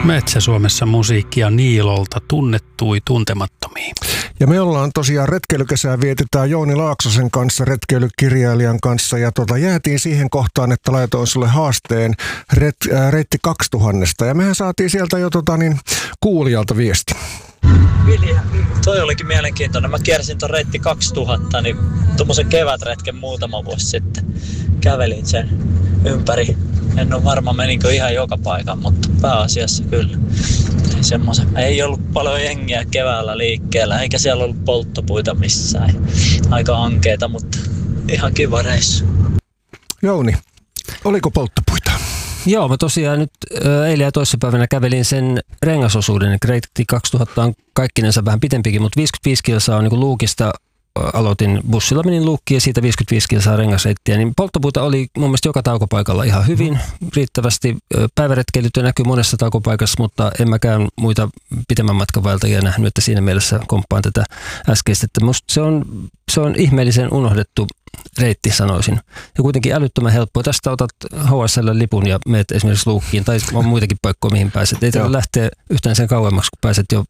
Metsä-Suomessa musiikkia Niilolta tunnettui tuntemattomiin. Ja me ollaan tosiaan retkeilykesää vietetään Jouni Laaksosen kanssa, retkeilykirjailijan kanssa. Ja jäätiin siihen kohtaan, että laitoin sulle haasteen reitti 2000. Ja mehän saatiin sieltä jo kuulijalta viesti. Vilja, toi olikin mielenkiintoinen. Mä kiersin ton reitti 2000, niin tommosen kevätretken muutama vuosi sitten. Kävelin sen ympäri. En ole varma meninkö ihan joka paikan, mutta pääasiassa kyllä. Ei ollut paljon jengiä keväällä liikkeellä, eikä siellä ollut polttopuita missään. Aika ankeeta, mutta ihan kiva reissu. Jouni, oliko polttopuita? Joo, mä tosiaan nyt eilen ja toissapäivänä kävelin sen rengasosuuden. Reitti 2000 on kaikkinensa vähän pitempikin, mutta 55 kilsaa on niin kuin Luukista. Aloitin bussilla, menin Luukkiin ja siitä 55 kilsaa rengasreittiä, niin polttopuita oli mun mielestä joka taukopaikalla ihan hyvin, riittävästi. Päiväretkeilyt näkyy monessa taukopaikassa, mutta en mäkään muita pitemmän matkan vaeltajia nähnyt, että siinä mielessä komppaan tätä äskeistä. Että musta se on ihmeellisen unohdettu reitti, sanoisin. Ja kuitenkin älyttömän helppoa. Tästä otat HSL-lipun ja menet esimerkiksi Luukkiin tai on muitakin paikkoja, mihin pääset. Ei tarvitse lähteä yhtään sen kauemmaksi, kun pääset jo,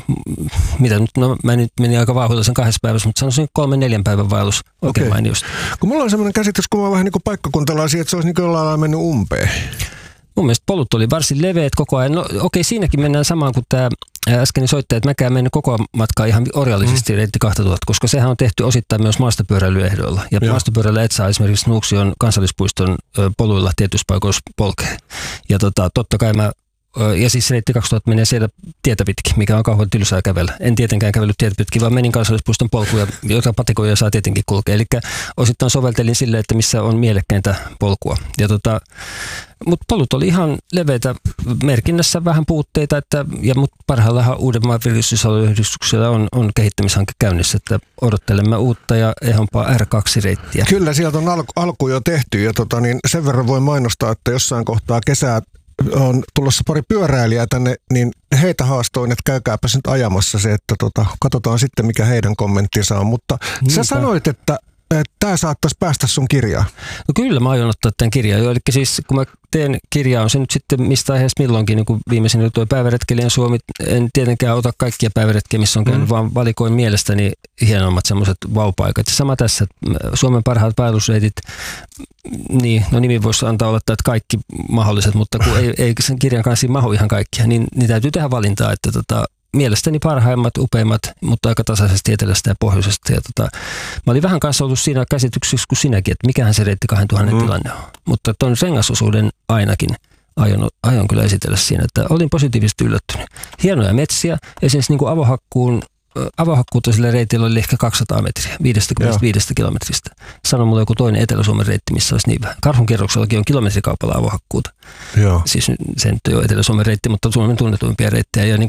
mä nyt menin aika vauhdilla sen 2 päivässä, mutta sanoisin 3-4 päivän vaellus oikein mainiosti. Kun mulla on semmoinen käsitys, kun mä vähän niin kuin paikkakuntalaisia, että se olisi niin kuin jollain lailla mennyt umpeen. Mun mielestä polut oli varsin leveät koko ajan. No okei, siinäkin mennään samaan kuin tämä äskeinen soittaja, että mäkään mennyt koko matkaa ihan orjallisesti reitti 2000, koska sehän on tehty osittain myös maastopyöräilyehdoilla. Ja maastopyöräillä et saa esimerkiksi Nuuksion kansallispuiston poluilla tietyissä paikoissa polkea. Ja totta kai ja siis reitti 2000 menee siellä tietä pitkin, mikä on kauhean tylsää kävellä. En tietenkään kävellyt tietä pitkin, vaan menin kansallispuiston polkuja, joita patikoja saa tietenkin kulkea. Eli osittain soveltelin sille, että missä on mielekkäintä polkua. Ja mutta polut oli ihan leveitä, merkinnässä vähän puutteita, mutta parhaillaan Uudenmaan virkistysalueyhdistyksellä on kehittämishanke käynnissä, että odottelemme uutta ja ehompaa R2-reittiä. Kyllä, sieltä on alku jo tehty ja sen verran voi mainostaa, että jossain kohtaa kesää on tulossa pari pyöräilijää tänne, niin heitä haastoin, että käykääpä nyt ajamassa se, että katsotaan sitten mikä heidän kommenttinsa on, mutta sä sanoit, että tämä saattaisi päästä sun kirjaan. No kyllä, mä aion ottaa tämän kirjaan jo. Eli siis kun mä teen kirjaa, on se nyt sitten mistä aiheesta milloinkin, niin kuin viimeisin oli tuo Päiväretkeilijän Suomi. En tietenkään ota kaikkia päiväretkiä, missä on käynyt, vaan valikoin mielestäni hienommat semmoiset vaupaikat. Ja sama tässä, Suomen parhaat vaellusreitit, niin, no nimi voisi antaa olettaa, että kaikki mahdolliset, mutta kun ei sen kirjan kanssa mahu ihan kaikkia, niin täytyy tehdä valintaa, että mielestäni parhaimmat, upeimmat, mutta aika tasaisesti etelästä ja pohjoisesta. Ja mä olin vähän kanssa ollut siinä käsityksessä kuin sinäkin, että mikähän se reitti 2000 tilanne on. Mutta tuon rengasosuuden ainakin aion kyllä esitellä siinä, että olin positiivisesti yllättynyt. Hienoja metsiä, esimerkiksi niin kuin avohakkuuta sillä reitillä oli ehkä 200 metriä, 55 kilometristä. Sano mulle joku toinen Etelä-Suomen reitti, missä olisi niin vähän. Karhunkierroksellakin on kilometrikaupalla avohakkuuta. Joo. Siis se nyt ei ole Etelä-Suomen reitti, mutta Suomen tunnetuimpia reittejä. Ja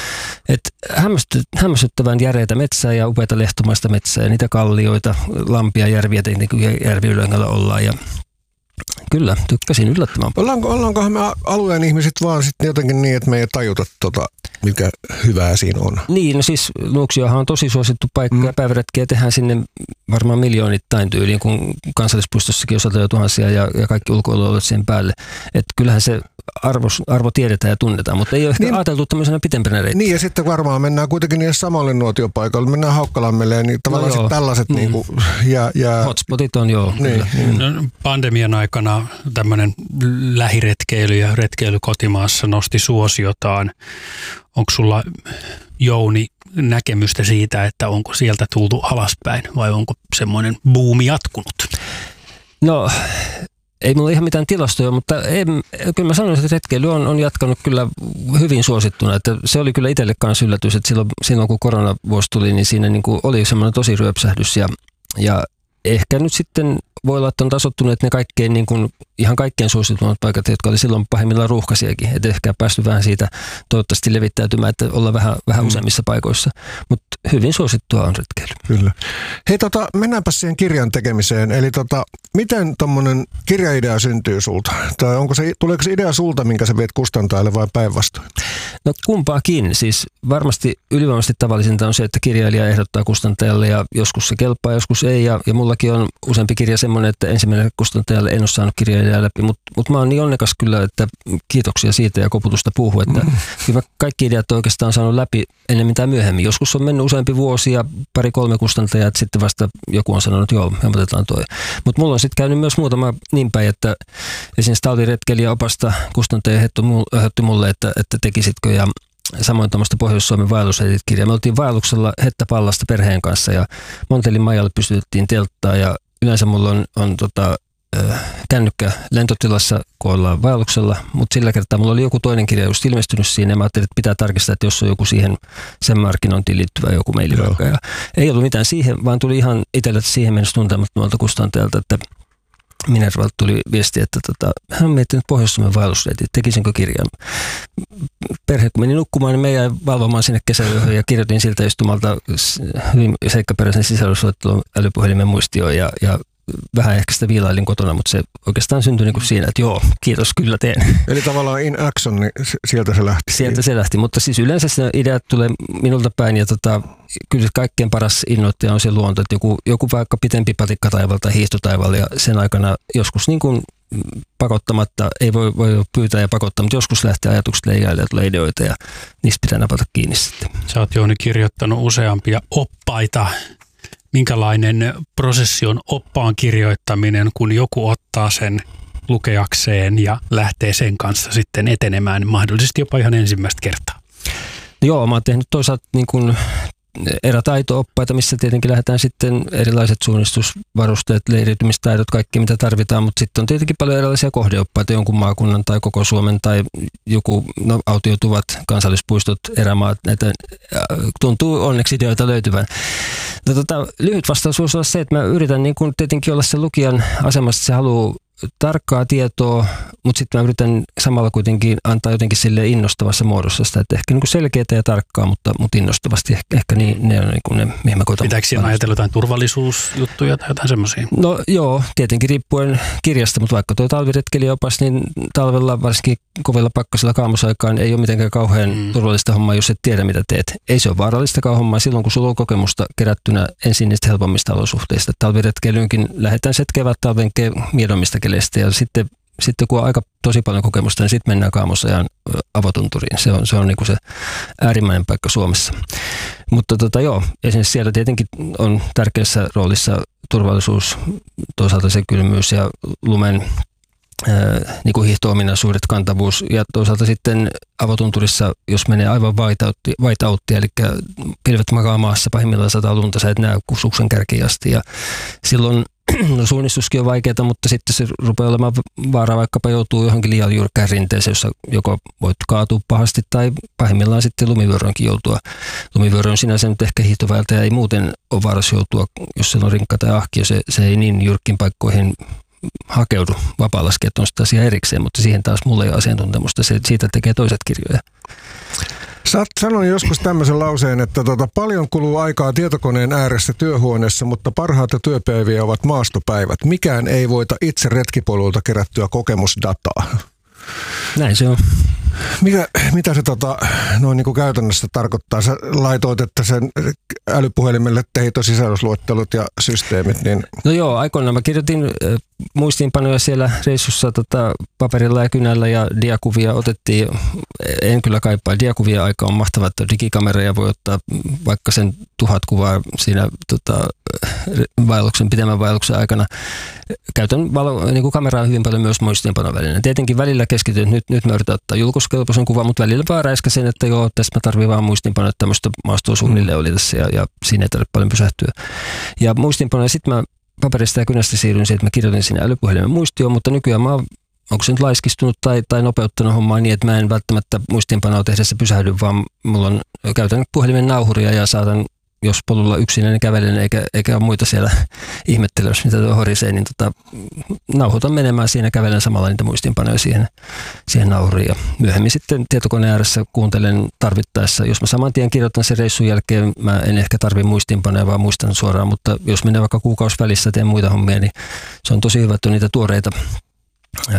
hämmästyttävän järeitä metsää ja upeata lehtomaista metsää ja niitä kallioita, lampia, järviä, tietenkin järviylängällä ollaan. Ja kyllä, tykkäsin yllättämään. Ollaankohan me alueen ihmiset vaan sitten jotenkin niin, että me ei tajuta mikä hyvää siinä on? Niin, no siis Nuuksiohan on tosi suosittu paikka ja päiväretkiä tehdään sinne varmaan miljoonittain tyyliin, kun kansallispuistossakin on satoja tuhansia ja kaikki ulkoilualueet siihen päälle. Että kyllähän se arvo tiedetään ja tunnetaan, mutta ei ole ehkä ajateltu tämmöisenä pitempänä reittiä. Niin ja sitten varmaan mennään kuitenkin niille samalle nuotiopaikalle, mennään Haukkalammelle niin tavallaan no tällaiset niinku hotspotit on joo. Niin. No, pandemian aikana tämmöinen lähiretkeily ja retkeily kotimaassa nosti suosiotaan. Onko sulla, Jouni, näkemystä siitä, että onko sieltä tultu alaspäin vai onko semmoinen buumi jatkunut? No, ei mulla ihan mitään tilastoja, mutta kyllä mä sanoisin, että retkeily on jatkanut kyllä hyvin suosittuna. Että se oli kyllä itselle kanssa yllätys, että silloin kun koronavuosi tuli, niin siinä niin kuin oli semmoinen tosi ryöpsähdys ja ehkä nyt sitten voi olla, että on tasottunut ne kaikkein, niin kuin, ihan kaikkein suositummat paikat, jotka oli silloin pahimmillaan ruuhkaisiakin. Että ehkä päästy vähän siitä toivottavasti levittäytymään, että ollaan vähän useammissa paikoissa. Mutta hyvin suosittua on retkeily. Kyllä. Hei, mennäänpä siihen kirjan tekemiseen. Eli miten tommonen kirjaidea syntyy sulta? Tai tuleeko se idea sulta, minkä sä viet kustantajalle vai päinvastoin? No kumpaakin. Siis varmasti ylivoimaisesti tavallisinta on se, että kirjailija ehdottaa kustantajalle ja joskus se kelpaa, joskus ei. Ja mullakin on useampi kirja semmoinen, että ensimmäinen kustantajalle en ole saanut kirjailijaa läpi. Mutta mä oon niin onnekas kyllä, että kiitoksia siitä ja koputusta puuhun. Että kyllä kaikki ideat oikeastaan saanut läpi ennemmin tai myöhemmin. Joskus on mennyt useampi vuosi ja 2-3 kustantajaa, että sitten vasta joku on sanonut, joo, me otetaan toi. Mutta mulla on sitten käynyt myös muutama niin päin, että esimerkiksi talviretkelijä opasta kustantaja ehdotti mulle, että tekisitkö, ja samoin tuommoista Pohjois-Suomen vaellusreitit-kirjaa. Me oltiin vaelluksella Hettäpallasta perheen kanssa ja Montelin majalle pystytettiin telttaa ja yleensä mulla on kännykkä lentotilassa, kun ollaan vaelluksella, mutta sillä kertaa mulla oli joku toinen kirja just ilmestynyt siinä ja mä ajattelin, että pitää tarkistaa, että jos on joku sen markkinointiin liittyvä joku maili vaikka. Ja ei ollut mitään siihen, vaan tuli ihan itselle siihen mennessä tuntemattomalta kustantajalta, että Minervalta tuli viesti, että hän on miettinyt Pohjois-Suomen vaellusreitit, tekisinkö kirjan. Perhe kun meni nukkumaan, niin me jäi valvomaan sinne kesäyöhön ja kirjoitin siltä istumalta hyvin seikkaperäisen sisällysluettelon älypuhelimen muistioon ja vähän ehkä sitä viilailin kotona, mutta se oikeastaan syntyi niin kuin siinä, että joo, kiitos, kyllä teen. Eli tavallaan in action, niin sieltä se lähti. Sieltä se lähti, mutta siis yleensä se idea tulee minulta päin ja kyllä kaikkein paras innoittaja on se luonto, että joku vaikka pitempi patikkataival tai hiihtotaival ja sen aikana joskus niin kuin pakottamatta, ei voi pyytää ja pakottaa, mutta joskus lähtee ajatukset leijaille ja tulee ideoita ja niistä pitää napata kiinni sitten. Sä oot Jouni kirjoittanut useampia oppaita. Minkälainen prosessi on oppaan kirjoittaminen, kun joku ottaa sen lukeakseen ja lähtee sen kanssa sitten etenemään, mahdollisesti jopa ihan ensimmäistä kertaa? Joo, mä oon tehnyt toisaalta niin kuin erätaito-oppaita, missä tietenkin lähdetään sitten erilaiset suunnistusvarusteet, leiriytymistaidot, kaikki mitä tarvitaan, mutta sitten on tietenkin paljon erilaisia kohdeoppaita, jonkun maakunnan tai koko Suomen tai joku autiotuvat, kansallispuistot, erämaat, näitä tuntuu onneksi ideoita löytyvän. Lyhyt vastaus voisi olla se, että mä yritän niin kuin tietenkin olla se lukijan asemassa, että se haluaa tarkkaa tietoa, mutta sitten mä yritän samalla kuitenkin antaa jotenkin sille innostavassa muodossa sitä, että ehkä niin kuin selkeää ja tarkkaa, mutta innostavasti ehkä ne on niin kuin ne, mihin mä koitan. Pitääkö siinä ajatella jotain turvallisuusjuttuja tai jotain semmoisia? No joo, tietenkin riippuen kirjasta, mutta vaikka tuo talviretkelijäopas, niin talvella varsinkin kovilla pakkasilla kaamosaikaan ei ole mitenkään kauhean turvallista hommaa, jos et tiedä mitä teet. Ei se ole vaarallistakaan hommaa silloin, kun sulla on kokemusta kerättynä ensin niistä helpommista olosuhteista. Talviretkeilyynkin lähdetään se kevät talven miedommista keleistä ja sitten kun on aika tosi paljon kokemusta, niin sitten mennään Kaamosajan avotunturiin. Se on niin kuin se äärimmäinen paikka Suomessa. Mutta joo, esimerkiksi siellä tietenkin on tärkeässä roolissa turvallisuus, toisaalta se kylmyys ja lumen niin kuin hiihto-ominaisuudet, kantavuus ja toisaalta sitten avotunturissa, jos menee aivan whiteouttia, eli pilvet makaa maassa, pahimmillaan sataa lunta, sä et näe suksen kärkiin asti ja silloin suunnistuskin on vaikeaa, mutta sitten se rupeaa olemaan vaara, vaikkapa joutuu johonkin liian jyrkkään rinteeseen, jossa joko voit kaatua pahasti tai pahimmillaan sitten lumivyöroonkin joutua. Lumivyöro on sinänsä nyt ehkä hiihtoväältäjä ei muuten ole vaarassa joutua, jos siellä on rinkka tai ahkio, se ei niin jyrkkiin paikkoihin hakeudu. Vapaa-laskijat on sitä asiaa erikseen, mutta siihen taas mulla ei ole asiantuntemusta, siitä tekee toiset kirjoja. Sä sanoin joskus tämmöisen lauseen, että paljon kuluu aikaa tietokoneen ääressä työhuoneessa, mutta parhaita työpäiviä ovat maastopäivät. Mikään ei voita itse retkipoluilta kerättyä kokemusdataa. Näin se on. Mitä se noin niin kuin käytännössä tarkoittaa? Sä laitoit, että sen älypuhelimelle teit sisällysluettelut ja systeemit. Niin... No joo, aikoinaan mä kirjoitin muistiinpanoja siellä reissussa paperilla ja kynällä ja diakuvia otettiin. En kyllä kaipaa. Diakuvia aika on mahtavaa, että digikamera ja voi ottaa vaikka sen 1000 kuvaa siinä pitemmän vaelluksen aikana. Käytän niin kuin kameraa hyvin paljon myös muistiinpanovälineenä. Tietenkin välillä keskityn, nyt mä yritän ottaa julkaisukelpoisen kuvan, mutta välillä vaan räiskäsen, että joo, tässä mä tarvitsen vaan muistiinpanoja, että tämmöistä maastoa suunnilleen oli tässä ja siinä ei tarvitse paljon pysähtyä. Ja muistiinpanoja sitten mä paperista ja kynästä siirryn siihen, että mä kirjoitin sinne älypuhelimen muistioon, mutta nykyään mä oon, onko se nyt laiskistunut tai nopeuttanut hommaa niin, että mä en välttämättä muistiinpanoa tehdessä pysähdy, vaan käytän puhelimen nauhuria ja saatan, jos polulla yksinäinen kävelen eikä ole muita siellä ihmettelemässä, mitä tuo horisee, niin nauhoitan menemään siinä, kävelen samalla niitä muistiinpanoja siihen nauhuriin. Ja myöhemmin sitten tietokoneen ääressä kuuntelen tarvittaessa. Jos mä saman tien kirjoitan sen reissun jälkeen, mä en ehkä tarvitse muistiinpanoja, vaan muistan suoraan, mutta jos menee vaikka kuukausi välissä teen muita hommia, niin se on tosi hyvä, että on niitä tuoreita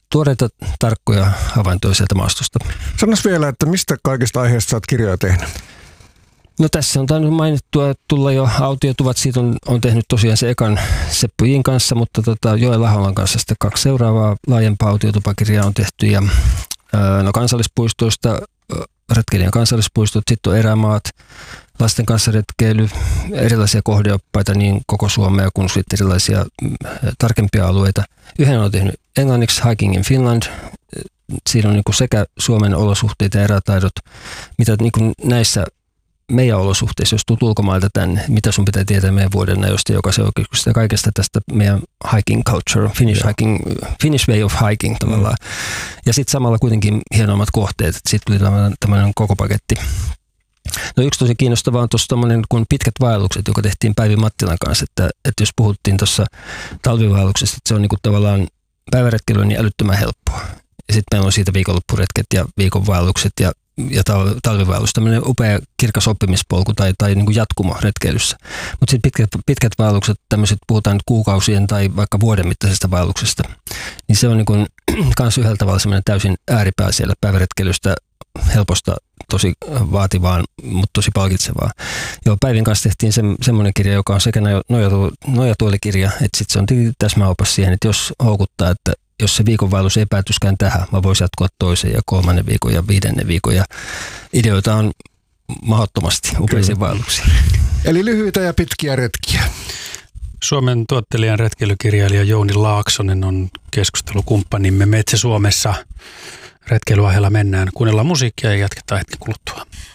tuoreita, tarkkoja havaintoja sieltä maastosta. Sanois vielä, että mistä kaikista aiheista sä oot kirjoja tehnyt? No tässä on tainnut mainittua tulla jo autiotuvat. Siitä on tehnyt tosiaan se ekan Seppo Jin kanssa, mutta Joel Aholan kanssa sitten 2 seuraavaa laajempaa autiotupakirjaa on tehty. Ja kansallispuistoista, retkeilijän kansallispuistot, sitten on erämaat, lasten kanssa retkeily, erilaisia kohdeoppaita niin koko Suomea kuin sitten erilaisia tarkempia alueita. Yhden on tehnyt englanniksi Hiking in Finland. Siinä on niin kuin sekä Suomen olosuhteet ja erätaidot, mitä niin kuin näissä meidän olosuhteissa, jos tulet ulkomailta tänne, mitä sun pitää tietää meidän vuodenajosta, joka se oikeastaan kaikesta tästä meidän hiking culture, Finnish way of hiking tavallaan. Ja sitten samalla kuitenkin hienommat kohteet, että sitten tuli tämmöinen koko paketti. No yksi tosi kiinnostava on tuossa tämmöinen kuin pitkät vaellukset, joka tehtiin Päivi Mattilan kanssa, että jos puhuttiin tuossa talvivaelluksesta, että se on niinku tavallaan päiväretkely on niin älyttömän helppoa. Ja sitten meillä on siitä viikonloppuretket ja viikonvaellukset ja talvivaellus, tämmöinen upea kirkas oppimispolku tai niin kuin jatkumo retkeilyssä. Mutta sitten pitkät vaellukset, tämmöiset puhutaan nyt kuukausien tai vaikka vuoden mittaisesta vaelluksesta, niin se on niin kuin kans yhdellä tavalla semmoinen täysin ääripää siellä päiväretkeilystä, helposta, tosi vaativaan, mutta tosi palkitsevaa. Joo, Päivin kanssa tehtiin semmoinen kirja, joka on sekä nojatuolikirja, että sitten se on täsmäopas siihen, että jos houkuttaa, että jos se viikonvaellus ei päätyskään tähän, mä voisin jatkoa toisen ja 3. viikon ja 5. viikon. Ja ideoita on mahdottomasti upeisiin vaelluksiin. Eli lyhyitä ja pitkiä retkiä. Suomen tuottelijan retkeilykirjailija Jouni Laaksonen on keskustelukumppanimme Metsä Suomessa. Retkeilyaiheella mennään. Kuunnellaan musiikkia ja jatketaan hetken kuluttua.